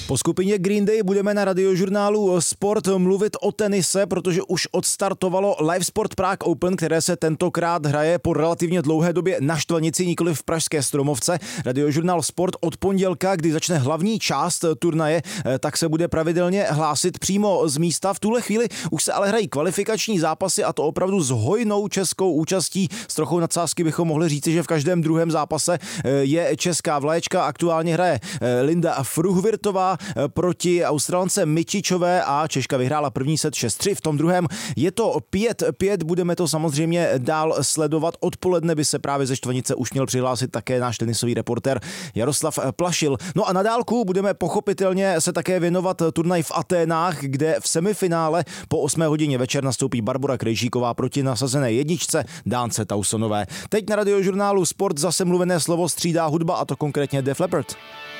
Po skupině Green Day budeme na Radiožurnálu Sport mluvit o tenise, protože už odstartovalo Live Sport Prague Open, které se tentokrát hraje po relativně dlouhé době na Štvanici, nikoli v pražské Stromovce. Radiožurnál Sport od pondělka, kdy začne hlavní část turnaje, tak se bude pravidelně hlásit přímo z místa. V tuhle chvíli už se ale hrají kvalifikační zápasy, a to opravdu s hojnou českou účastí. S trochou nadsázky bychom mohli říci, že v každém druhém zápase je česká vlaječka. Aktuálně hraje Linda Fruhvirtová proti Australance Mičičové a Češka vyhrála první set 6-3. V tom druhém je to 5-5. Budeme to samozřejmě dál sledovat. Odpoledne by se právě ze Štvanice už měl přihlásit také náš tenisový reportér Jaroslav Plašil. No a na dálku budeme pochopitelně se také věnovat turnaj v Aténách, kde v semifinále po 8 hodině večer nastoupí Barbora Krejčíková proti nasazené jedničce Dánce Tausonové. Teď na Radiožurnálu Sport zase mluvené slovo střídá hudba, a to konkrétně Def Leppard.